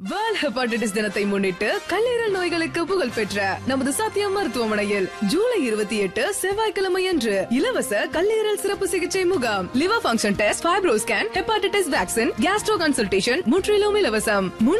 World hepatitis தினத்தை முன்னிட்டு கல்லீரல் நோய்களுக்கு புகழ் பெற்ற நமது சத்தியம் மருத்துவமனையில் ஜூலை 28 செவ்வாய்க்கிழமை அன்று இலவச கல்லீரல் சிறப்பு சிகிச்சை முகாம். Liver function test, fibro scan, hepatitis vaccine, Castro consultation முற்றிலும் இலவசம்.